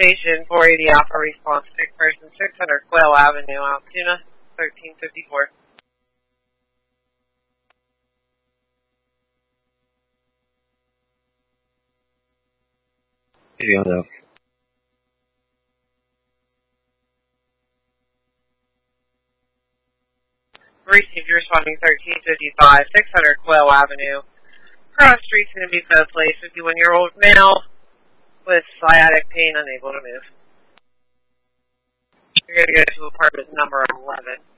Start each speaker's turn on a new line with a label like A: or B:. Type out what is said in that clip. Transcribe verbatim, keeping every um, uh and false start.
A: station, four eighty Alpha response, sick person, six hundred Quail Avenue, Altoona, thirteen fifty-four.
B: Yeah.
A: Received, you're responding thirteen fifty-five, six hundred Quail Avenue. Cross street's going to be for a place, fifty-one-year-old male with sciatic pain, unable to move. You're going to go to apartment number eleven.